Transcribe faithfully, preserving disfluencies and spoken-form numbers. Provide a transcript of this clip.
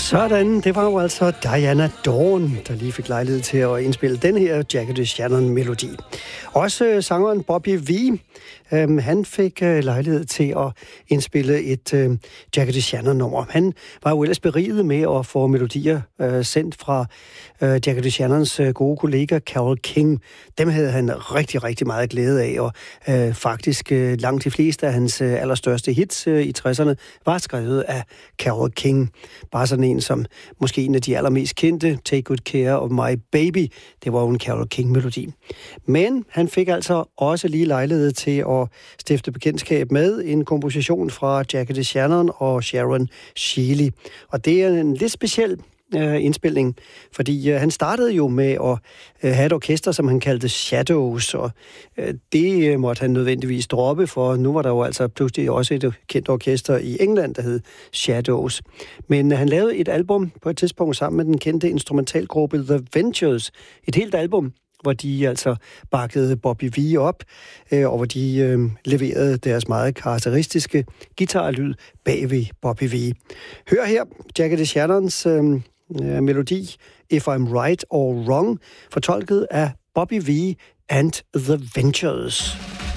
Sådan, det var jo altså Diana Dawn, der lige fik lejlighed til at indspille den her Jackie DeShannon-melodi. Også sangeren Bobby Vee, øhm, han fik øh, lejlighed til at indspille et øh, Jackie DeShannon-nummer. Han var jo ellers beriget med at få melodier øh, sendt fra øh, Jackie DeShannons øh, gode kollega Carole King. Dem havde han rigtig, rigtig meget glæde af, og øh, faktisk øh, langt de fleste af hans øh, allerstørste hits øh, i tresserne var skrevet af Carole King. Bare sådan en som måske en af de allermest kendte, Take Good Care of My Baby. Det var jo en Carole King-melodi. Men han fik altså også lige lejlighed til at stifte bekendtskab med en komposition fra Jackie DeShannon og Sharon Shealy. Og det er en lidt speciel øh, indspilning, fordi øh, han startede jo med at øh, have et orkester, som han kaldte Shadows, og øh, det øh, måtte han nødvendigvis droppe, for nu var der jo altså pludselig også et kendt orkester i England, der hed Shadows. Men øh, han lavede et album på et tidspunkt sammen med den kendte instrumentalgruppe The Ventures, et helt album, hvor de altså bakkede Bobby Vee op, øh, og hvor de øh, leverede deres meget karakteristiske guitarlyd bag ved Bobby Vee. Hør her Jackie DeShannons øh, øh, melodi If I'm Right or Wrong, fortolket af Bobby Vee and The Ventures.